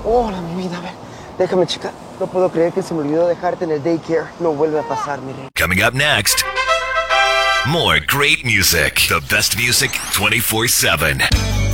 Hola, mi vida, a ver, déjame checar. No puedo creer que se me olvidó dejarte en el daycare. No vuelve a pasar, mi rey. Coming up next, more great music. The best music 24/7.